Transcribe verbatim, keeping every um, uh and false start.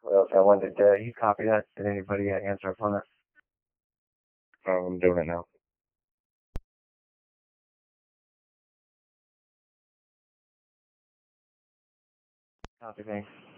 What else I wanted, uh, you copy that? Did anybody uh, answer up on that? Oh, I'm doing it now. Copy, thanks.